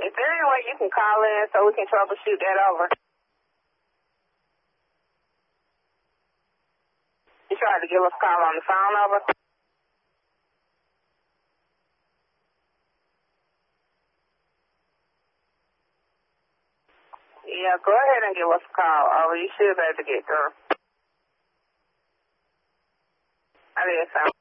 Is there any way you can call in so we can troubleshoot that over? You tried to give us a call on the phone over? Yeah, go ahead and give us a call over. You should be able to get through. I did so.